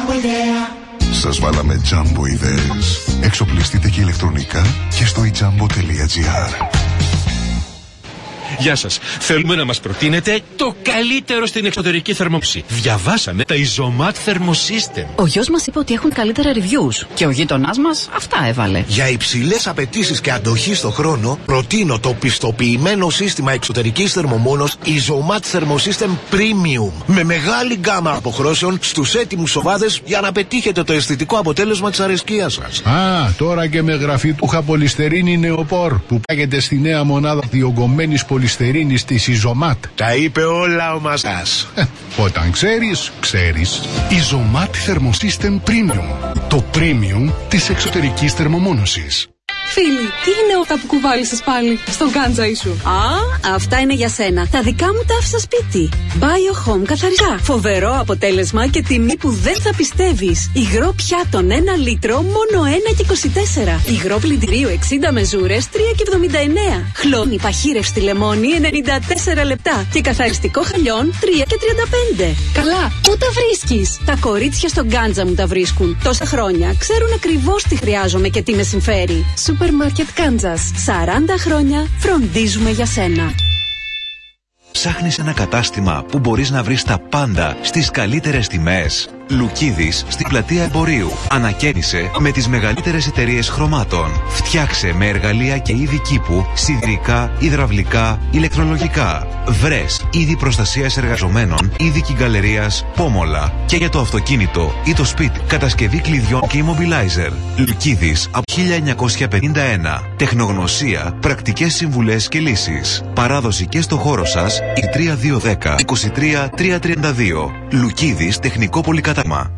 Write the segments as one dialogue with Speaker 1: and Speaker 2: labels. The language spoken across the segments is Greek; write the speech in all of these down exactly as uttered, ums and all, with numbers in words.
Speaker 1: Jumbo ιδέα.
Speaker 2: Σας βάλαμε Jumbo ιδέες. Εξοπλιστείτε και ηλεκτρονικά και στο e jumbo τελεία gr.
Speaker 3: Γεια σας. Θέλουμε να μας προτείνετε το καλύτερο στην εξωτερική θερμόψη. Διαβάσαμε τα Isomat Thermosystem.
Speaker 4: Ο γιος μας είπε ότι έχουν καλύτερα reviews και ο γείτονάς μας αυτά έβαλε.
Speaker 5: Για υψηλές απαιτήσεις και αντοχή στο χρόνο, προτείνω το πιστοποιημένο σύστημα εξωτερικής θερμομόνωσης Isomat Thermosystem Premium. Με μεγάλη γκάμα αποχρώσεων στους έτοιμους σοβάδες για να πετύχετε το αισθητικό αποτέλεσμα της αρεσκίας σας.
Speaker 6: Α, τώρα και με γραφίτουχα πολυστερίνη νεοπόρ που πάγεται στη νέα μονάδα διογκωμένης πολυστερίνης της Isomat.
Speaker 5: Τα είπε όλα ο Μασάς.
Speaker 6: Όταν ξέρεις, ξέρεις.
Speaker 2: Isomat Thermosystem Premium. Το premium της εξωτερικής θερμομόνωσης.
Speaker 7: Φίλοι, τι είναι αυτά που κουβάλισες πάλι στον γκάντζα σου?
Speaker 4: Α, αυτά είναι για σένα. Τα δικά μου τα άφησα σπίτι. BioHome καθαριστά. Φοβερό αποτέλεσμα και τιμή που δεν θα πιστεύεις. Υγρό πιάτον ένα λίτρο μόνο ένα και είκοσι τέσσερα. Υγρό πλυντηρίου εξήντα μεζούρες τρία και εβδομήντα εννέα. Χλώνη παχύρευστη λεμόνι ενενήντα τέσσερα λεπτά. Και καθαριστικό χαλιών τρία και τριάντα πέντε. Καλά, πού τα βρίσκεις? Τα κορίτσια στον γκάντζα μου τα βρίσκουν. Τόσα χρόνια ξέρουν ακριβώς τι χρειάζομαι και τι με συμφέρει. Σούπερ Μάρκετ Κάντσας. σαράντα χρόνια φροντίζουμε για σένα.
Speaker 8: Ψάχνεις ένα κατάστημα που μπορείς να βρεις τα πάντα στις καλύτερες τιμές? Λουκίδης στην πλατεία Εμπορίου. Ανακαίνισε με τις μεγαλύτερες εταιρείες χρωμάτων. Φτιάξε με εργαλεία και είδη κήπου, σιδηρικά, υδραυλικά, ηλεκτρολογικά. Βρες είδη προστασίας εργαζομένων, είδη κυγκαλερίας, πόμολα. Και για το αυτοκίνητο ή το σπίτι, κατασκευή κλειδιών και immobilizer. Λουκίδης από χίλια εννιακόσια πενήντα ένα. Τεχνογνωσία, πρακτικές συμβουλές και λύσεις. Παράδοση και στο χώρο σας η τρία δύο ένα μηδέν είκοσι τρία τριακόσια τριάντα δύο. Λουκίδης Τεχνικό Πολυκατάστημα.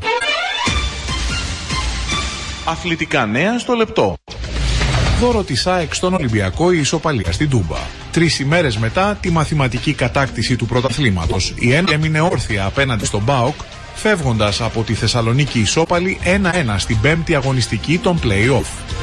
Speaker 9: Αθλητικά νέα στο λεπτό. Δώρο της ΑΕΚ στον Ολυμπιακό η ισοπαλία στην Τούμπα. Τρεις ημέρες μετά τη μαθηματική κατάκτηση του πρωταθλήματος, η ΕΝ έμεινε όρθια απέναντι στον ΠΑΟΚ, φεύγοντας από τη Θεσσαλονίκη ισόπαλη ένα ένα στην πέμπτη αγωνιστική των play-off.